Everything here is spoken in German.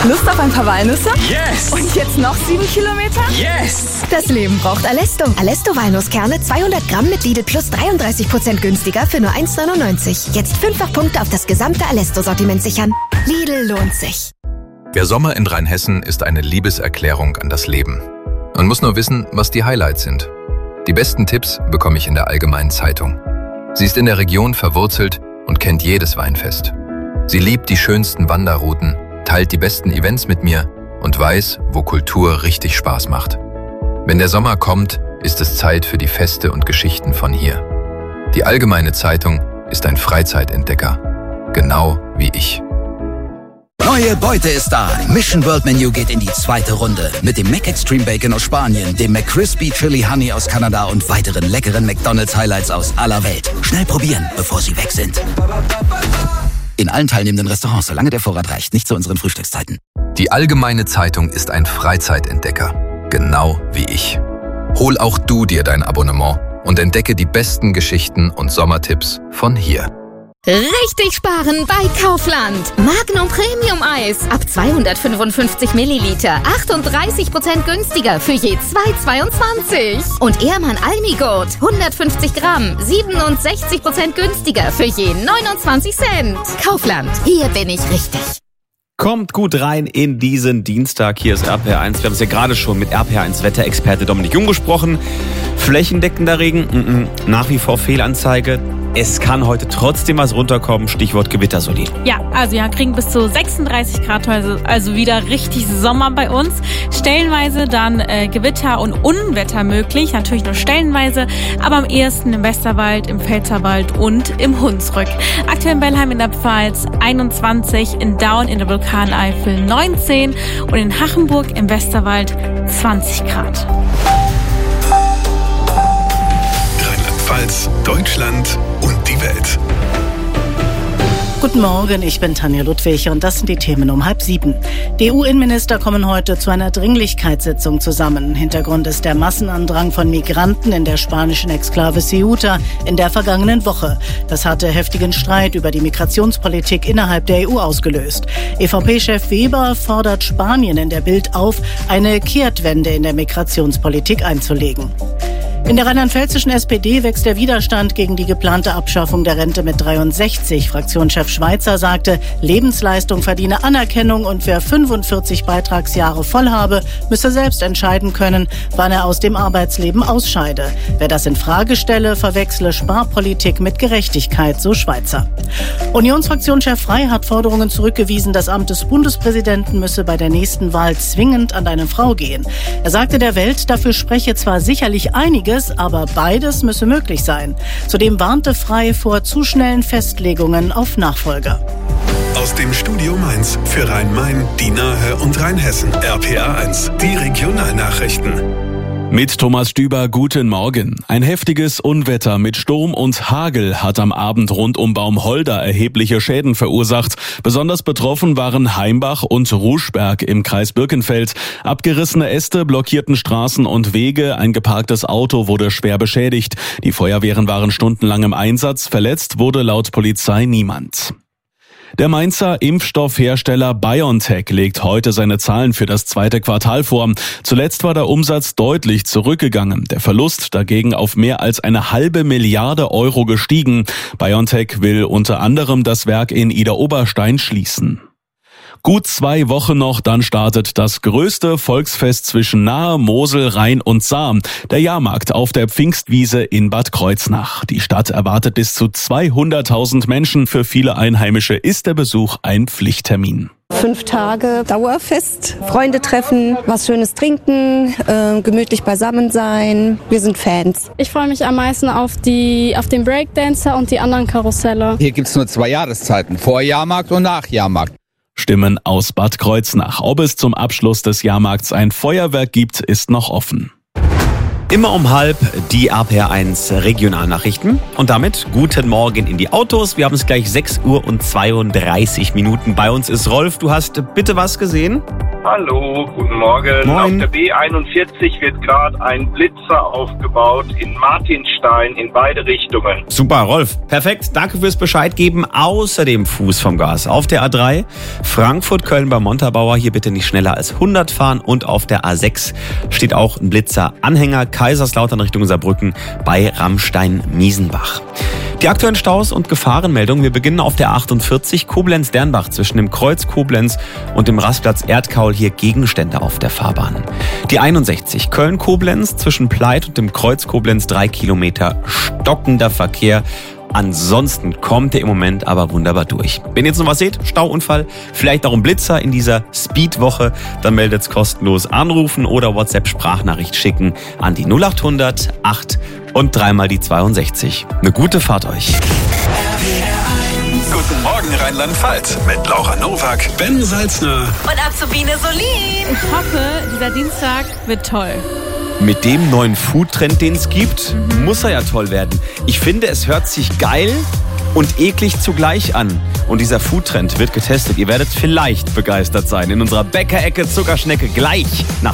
Lust auf ein paar Walnüsse? Yes! Und jetzt noch 7 Kilometer? Yes! Das Leben braucht Alesto. Alesto Walnusskerne 200 Gramm mit Lidl Plus 33% günstiger für nur 1,99. Jetzt 5-fach Punkte auf das gesamte Alesto-Sortiment sichern. Lidl lohnt sich. Der Sommer in Rheinhessen ist eine Liebeserklärung an das Leben. Man muss nur wissen, was die Highlights sind. Die besten Tipps bekomme ich in der Allgemeinen Zeitung. Sie ist in der Region verwurzelt und kennt jedes Weinfest. Sie liebt die schönsten Wanderrouten, teilt die besten Events mit mir und weiß, wo Kultur richtig Spaß macht. Wenn der Sommer kommt, ist es Zeit für die Feste und Geschichten von hier. Die Allgemeine Zeitung ist ein Freizeitentdecker, genau wie ich. Neue Beute ist da. Mission World Menu geht in die zweite Runde. Mit dem McExtreme Bacon aus Spanien, dem McCrispy Chili Honey aus Kanada und weiteren leckeren McDonald's Highlights aus aller Welt. Schnell probieren, bevor sie weg sind. In allen teilnehmenden Restaurants, solange der Vorrat reicht, nicht zu unseren Frühstückszeiten. Die Allgemeine Zeitung ist ein Freizeitentdecker, genau wie ich. Hol auch du dir dein Abonnement und entdecke die besten Geschichten und Sommertipps von hier. Richtig sparen bei Kaufland. Magnum Premium Eis ab 255 Milliliter. 38% günstiger für je 2,22. Und Ehrmann Almigurt 150 Gramm. 67% günstiger für je 29 Cent. Kaufland, hier bin ich richtig. Kommt gut rein in diesen Dienstag. Hier ist RPR1. Wir haben es ja gerade schon mit RPR1 Wetterexperte Dominik Jung gesprochen. Flächendeckender Regen, nach wie vor Fehlanzeige. Es kann heute trotzdem was runterkommen, Stichwort Gewitter, Solin. Ja, also wir kriegen bis zu 36 Grad heute, also wieder richtig Sommer bei uns. Stellenweise dann Gewitter und Unwetter möglich, natürlich nur stellenweise, aber am ehesten im Westerwald, im Pfälzerwald und im Hunsrück. Aktuell in Bellheim in der Pfalz 21, in Daun in der Vulkaneifel 19 und in Hachenburg im Westerwald 20 Grad. Rheinland-Pfalz, Deutschland und die Welt. Guten Morgen, ich bin Tanja Ludwig und das sind die Themen um 6:30. Die EU-Innenminister kommen heute zu einer Dringlichkeitssitzung zusammen. Hintergrund ist der Massenandrang von Migranten in der spanischen Exklave Ceuta in der vergangenen Woche. Das hatte heftigen Streit über die Migrationspolitik innerhalb der EU ausgelöst. EVP-Chef Weber fordert Spanien in der Bild auf, eine Kehrtwende in der Migrationspolitik einzulegen. In der rheinland-pfälzischen SPD wächst der Widerstand gegen die geplante Abschaffung der Rente mit 63. Fraktionschef Schweizer sagte, Lebensleistung verdiene Anerkennung und wer 45 Beitragsjahre voll habe, müsse selbst entscheiden können, wann er aus dem Arbeitsleben ausscheide. Wer das in Frage stelle, verwechsle Sparpolitik mit Gerechtigkeit, so Schweizer. Unionsfraktionschef Frey hat Forderungen zurückgewiesen, das Amt des Bundespräsidenten müsse bei der nächsten Wahl zwingend an eine Frau gehen. Er sagte der Welt, dafür spreche zwar sicherlich einiges, aber beides müsse möglich sein. Zudem warnte Frey vor zu schnellen Festlegungen auf Nachfolger. Aus dem Studio Mainz für Rhein-Main, die Nahe und Rheinhessen. RPR1, die Regionalnachrichten. Mit Thomas Stüber, guten Morgen. Ein heftiges Unwetter mit Sturm und Hagel hat am Abend rund um Baumholder erhebliche Schäden verursacht. Besonders betroffen waren Heimbach und Ruschberg im Kreis Birkenfeld. Abgerissene Äste blockierten Straßen und Wege, ein geparktes Auto wurde schwer beschädigt. Die Feuerwehren waren stundenlang im Einsatz, verletzt wurde laut Polizei niemand. Der Mainzer Impfstoffhersteller BioNTech legt heute seine Zahlen für das zweite Quartal vor. Zuletzt war der Umsatz deutlich zurückgegangen, der Verlust dagegen auf mehr als 1,5 Milliarde Euro gestiegen. BioNTech will unter anderem das Werk in Idar-Oberstein schließen. Gut 2 Wochen noch, dann startet das größte Volksfest zwischen Nahe, Mosel, Rhein und Saar. Der Jahrmarkt auf der Pfingstwiese in Bad Kreuznach. Die Stadt erwartet bis zu 200.000 Menschen. Für viele Einheimische ist der Besuch ein Pflichttermin. 5 Tage Dauerfest, Freunde treffen, was Schönes trinken, gemütlich beisammen sein. Wir sind Fans. Ich freue mich am meisten auf den Breakdancer und die anderen Karusselle. Hier gibt es nur 2 Jahreszeiten, vor Jahrmarkt und nach Jahrmarkt. Stimmen aus Bad Kreuznach. Ob es zum Abschluss des Jahrmarkts ein Feuerwerk gibt, ist noch offen. Immer um 12:30 die RPR1 Regionalnachrichten. Und damit guten Morgen in die Autos. Wir haben es gleich 6:32 Uhr. Bei uns ist Rolf. Du hast bitte was gesehen? Hallo, guten Morgen. Moin. Auf der B41 wird gerade ein Blitzer aufgebaut in Martinstein in beide Richtungen. Super, Rolf. Perfekt. Danke fürs Bescheid geben. Außerdem Fuß vom Gas. Auf der A3 Frankfurt-Köln bei Montabaur. Hier bitte nicht schneller als 100 fahren. Und auf der A6 steht auch ein Blitzer-Anhänger. Kaiserslautern Richtung Saarbrücken bei Ramstein-Miesenbach. Die aktuellen Staus und Gefahrenmeldungen. Wir beginnen auf der 48 Koblenz-Dernbach zwischen dem Kreuz Koblenz und dem Rastplatz Erdkaul. Hier Gegenstände auf der Fahrbahn. Die 61 Köln-Koblenz zwischen Pleit und dem Kreuz Koblenz 3 Kilometer stockender Verkehr. Ansonsten kommt er im Moment aber wunderbar durch. Wenn ihr jetzt noch was seht, Stauunfall, vielleicht auch ein Blitzer in dieser Speedwoche, dann meldet's kostenlos, anrufen oder WhatsApp-Sprachnachricht schicken an die 0800 8 und 3 die 62. Eine gute Fahrt euch. Guten Morgen Rheinland-Pfalz mit Laura Nowak, Ben Salzner Und Azubine Solin. Ich hoffe, dieser Dienstag wird toll. Mit dem neuen Foodtrend, den es gibt, muss er ja toll werden. Ich finde, es hört sich geil und eklig zugleich an. Und dieser Foodtrend wird getestet. Ihr werdet vielleicht begeistert sein. In unserer Bäckerecke Zuckerschnecke gleich nach